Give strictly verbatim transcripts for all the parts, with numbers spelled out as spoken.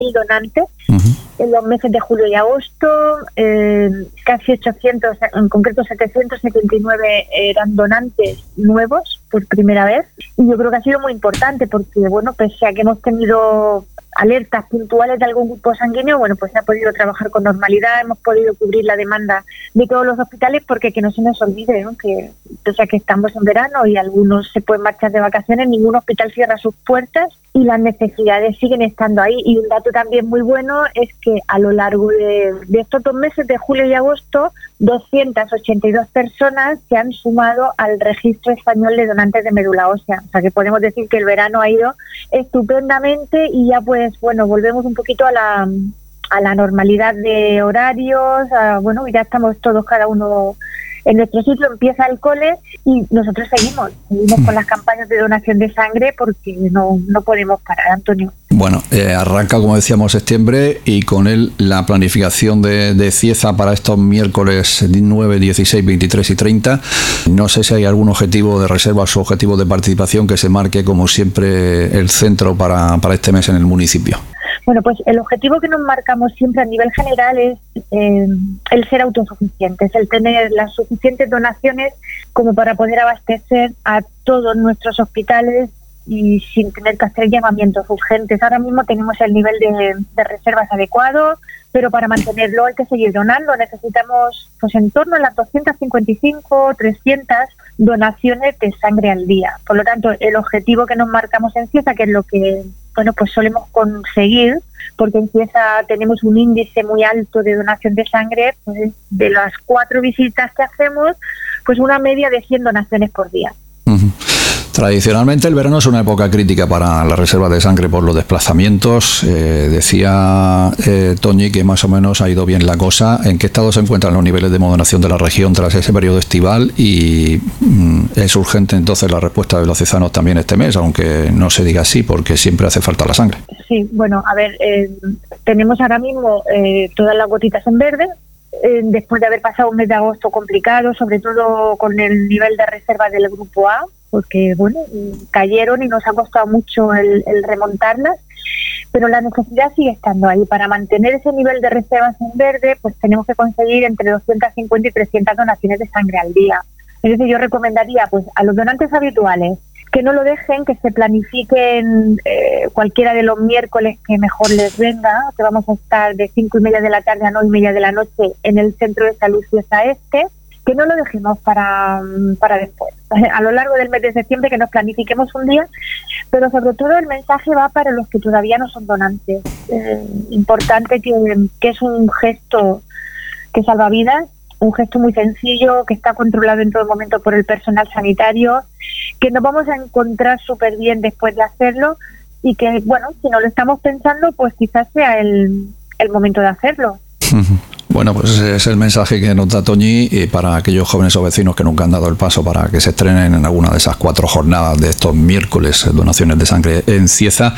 mil donantes uh-huh. en los meses de julio y agosto, eh, casi ochocientos, en concreto setecientos setenta y nueve eran donantes nuevos por primera vez, y yo creo que ha sido muy importante porque, bueno, pese a que hemos tenido alertas puntuales de algún grupo sanguíneo, bueno, pues se ha podido trabajar con normalidad, hemos podido cubrir la demanda de todos los hospitales, porque que no se nos olvide, ¿no?, que pese a que estamos en verano y algunos se pueden marchar de vacaciones, ningún hospital cierra sus puertas y las necesidades siguen estando ahí. Y un dato también muy bueno es que a lo largo de, de estos dos meses de julio y agosto, doscientas ochenta y dos personas se han sumado al registro español de donantes de médula ósea. O sea que podemos decir que el verano ha ido estupendamente y ya pues bueno, volvemos un poquito a la a la normalidad de horarios, a, bueno, ya estamos todos cada uno en nuestro sitio, empieza el cole y nosotros seguimos, seguimos con las campañas de donación de sangre porque no, no podemos parar, Antonio. Bueno, eh, arranca, como decíamos, septiembre y con él la planificación de, de Cieza para estos miércoles nueve, dieciséis, veintitrés y treinta. No sé si hay algún objetivo de reservas o objetivo de participación que se marque, como siempre, el centro para, para este mes en el municipio. Bueno, pues el objetivo que nos marcamos siempre a nivel general es eh, el ser autosuficientes, el tener las suficientes donaciones como para poder abastecer a todos nuestros hospitales y sin tener que hacer llamamientos urgentes. Ahora mismo tenemos el nivel de, de reservas adecuado, pero para mantenerlo hay que seguir donando. Necesitamos pues en torno a las doscientas cincuenta y cinco, trescientas donaciones de sangre al día. Por lo tanto, el objetivo que nos marcamos en Cieza, que es lo que bueno pues solemos conseguir, porque en Cieza tenemos un índice muy alto de donación de sangre, pues de las cuatro visitas que hacemos, pues una media de cien donaciones por día. Uh-huh. Tradicionalmente el verano es una época crítica para la reserva de sangre por los desplazamientos. Eh, decía eh, Toñi que más o menos ha ido bien la cosa. ¿En qué estado se encuentran los niveles de donación de la región tras ese periodo estival? Y mm, es urgente entonces la respuesta de los ciezanos también este mes, aunque no se diga así, porque siempre hace falta la sangre. Sí, bueno, a ver, eh, tenemos ahora mismo eh, todas las gotitas en verde. Eh, después de haber pasado un mes de agosto complicado, sobre todo con el nivel de reserva del grupo A, porque bueno, cayeron y nos ha costado mucho el, el remontarlas, pero la necesidad sigue estando ahí. Para mantener ese nivel de reservas en verde, pues tenemos que conseguir entre doscientas cincuenta y trescientas donaciones de sangre al día. Es decir, yo recomendaría pues a los donantes habituales que no lo dejen, que se planifiquen eh, cualquiera de los miércoles que mejor les venga, que vamos a estar de cinco y media de la tarde a nueve y media de la noche en el Centro de Salud Cieza Este, que no lo dejemos para, para después. A lo largo del mes de septiembre que nos planifiquemos un día, pero sobre todo el mensaje va para los que todavía no son donantes. Eh, importante que, que es un gesto que salva vidas, un gesto muy sencillo, que está controlado en todo momento por el personal sanitario, que nos vamos a encontrar súper bien después de hacerlo y que, bueno, si no lo estamos pensando, pues quizás sea el, el momento de hacerlo. Bueno, pues ese es el mensaje que nos da Toñi y para aquellos jóvenes o vecinos que nunca han dado el paso para que se estrenen en alguna de esas cuatro jornadas de estos miércoles, donaciones de sangre en Cieza,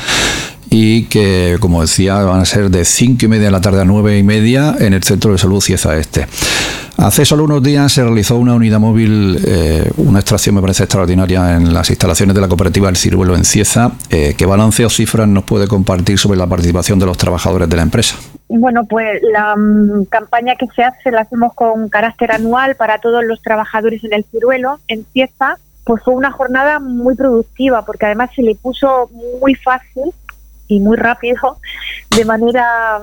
y que, como decía, van a ser de cinco y media de la tarde a nueve y media en el Centro de Salud Cieza Este. Hace solo unos días se realizó una unidad móvil, eh, una extracción me parece extraordinaria en las instalaciones de la cooperativa El Ciruelo en Cieza. Eh, ¿Qué balance o cifras nos puede compartir sobre la participación de los trabajadores de la empresa? Bueno, pues la um, campaña que se hace la hacemos con carácter anual para todos los trabajadores en El Ciruelo, en Cieza. Pues fue una jornada muy productiva porque además se le puso muy fácil y muy rápido, de manera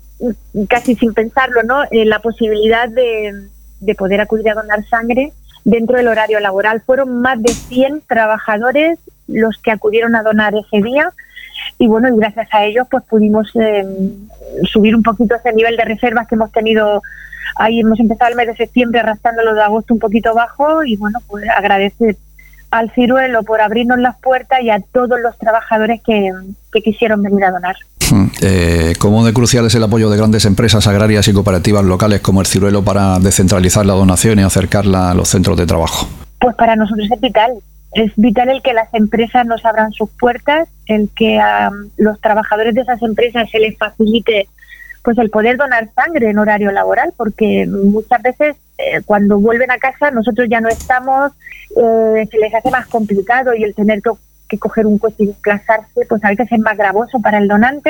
casi sin pensarlo, ¿no? Eh, la posibilidad de, de poder acudir a donar sangre dentro del horario laboral. Fueron más de cien trabajadores los que acudieron a donar ese día y bueno, y gracias a ellos pues pudimos eh, subir un poquito ese nivel de reservas que hemos tenido. Ahí hemos empezado el mes de septiembre arrastrándolo de agosto un poquito bajo y bueno, pues agradecer al Ciruelo por abrirnos las puertas y a todos los trabajadores que, que quisieron venir a donar. Eh, ¿Cómo de crucial es el apoyo de grandes empresas agrarias y cooperativas locales como El Ciruelo para descentralizar la donación y acercarla a los centros de trabajo? Pues para nosotros es vital. Es vital el que las empresas nos abran sus puertas, el que a los trabajadores de esas empresas se les facilite pues el poder donar sangre en horario laboral, porque muchas veces eh, cuando vuelven a casa nosotros ya no estamos, eh, se les hace más complicado y el tener que, que coger un coche y desplazarse pues a veces es más gravoso para el donante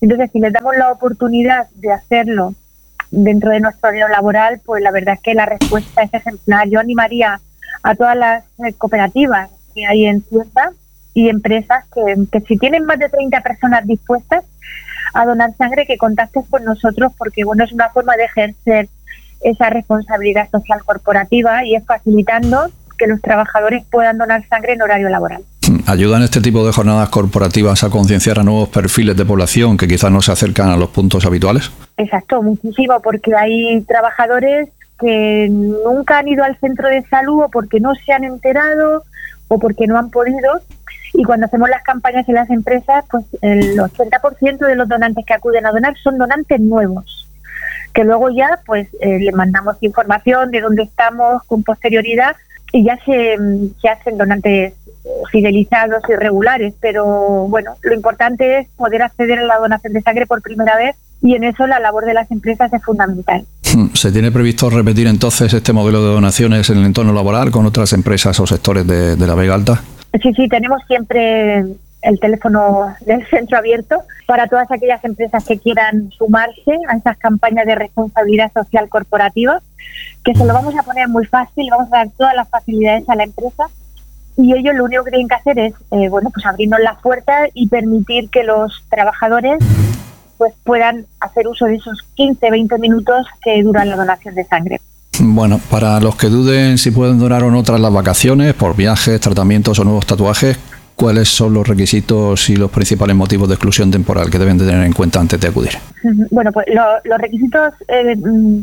Entonces, si les damos la oportunidad de hacerlo dentro de nuestro horario laboral, pues la verdad es que la respuesta es ejemplar. Yo animaría a todas las cooperativas que hay en Cieza y empresas que, que si tienen más de treinta personas dispuestas a donar sangre, que contacten con nosotros, porque bueno, es una forma de ejercer esa responsabilidad social corporativa y es facilitando que los trabajadores puedan donar sangre en horario laboral. ¿Ayudan este tipo de jornadas corporativas a concienciar a nuevos perfiles de población que quizás no se acercan a los puntos habituales? Exacto, muchísimo, porque hay trabajadores que nunca han ido al centro de salud o porque no se han enterado o porque no han podido, y cuando hacemos las campañas en las empresas, pues el ochenta por ciento de los donantes que acuden a donar son donantes nuevos, que luego ya pues eh, le mandamos información de dónde estamos con posterioridad y ya se, se hacen donantes fidelizados y regulares, pero bueno, lo importante es poder acceder a la donación de sangre por primera vez, y en eso la labor de las empresas es fundamental. ¿Se tiene previsto repetir entonces este modelo de donaciones en el entorno laboral con otras empresas o sectores de, de la Vega Alta? Sí, sí, tenemos siempre el teléfono del centro abierto para todas aquellas empresas que quieran sumarse a esas campañas de responsabilidad social corporativa, que se lo vamos a poner muy fácil, vamos a dar todas las facilidades a la empresa, y ellos lo único que tienen que hacer es eh, bueno, pues abrirnos las puertas y permitir que los trabajadores pues puedan hacer uso de esos quince a veinte minutos que dura la donación de sangre. Bueno, para los que duden si pueden donar o no tras las vacaciones, por viajes, tratamientos o nuevos tatuajes, ¿cuáles son los requisitos y los principales motivos de exclusión temporal que deben de tener en cuenta antes de acudir? Bueno, pues lo, los requisitos eh,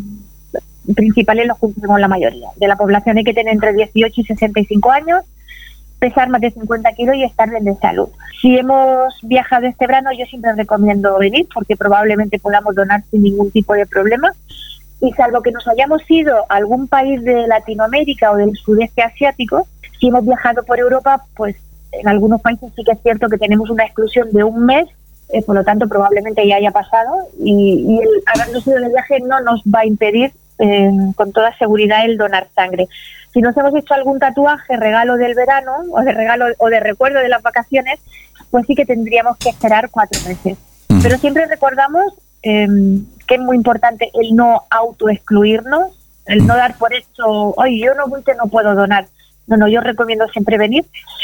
principales los cumplimos la mayoría. De la población hay que tener entre dieciocho y sesenta y cinco años, pesar más de cincuenta kilos y estar bien de salud. Si hemos viajado este verano, yo siempre recomiendo venir porque probablemente podamos donar sin ningún tipo de problema. Y salvo que nos hayamos ido a algún país de Latinoamérica o del sudeste asiático, si hemos viajado por Europa, pues en algunos países sí que es cierto que tenemos una exclusión de un mes, eh, por lo tanto probablemente ya haya pasado, y, y el habernos ido de viaje no nos va a impedir eh, con toda seguridad el donar sangre. Si nos hemos hecho algún tatuaje, regalo del verano o de regalo o de recuerdo de las vacaciones, pues sí que tendríamos que esperar cuatro meses. Mm. Pero siempre recordamos eh, que es muy importante el no autoexcluirnos, el no dar por hecho, oye, yo no voy, que no puedo donar. No, no, yo recomiendo siempre venir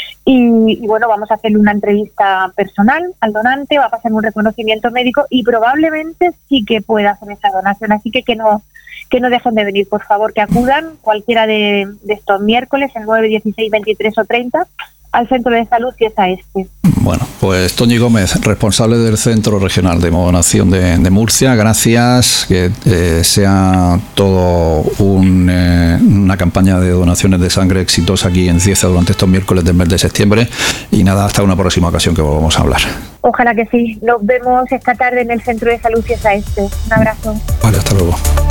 y, y bueno, vamos a hacerle una entrevista personal al donante, va a pasar un reconocimiento médico y probablemente sí que pueda hacer esa donación, así que que no que no dejen de venir, por favor, que acudan cualquiera de, de estos miércoles, el nueve, dieciséis, veintitrés o treinta, al Centro de Salud Cieza Este. Bueno, pues Toñi Gómez, responsable del Centro Regional de Donación de, de Murcia, gracias, que eh, sea todo un, eh, una campaña de donaciones de sangre exitosa aquí en Cieza durante estos miércoles del mes de septiembre, y nada, hasta una próxima ocasión que volvamos a hablar. Ojalá que sí, nos vemos esta tarde en el Centro de Salud Cieza Este. Un abrazo. Vale, hasta luego.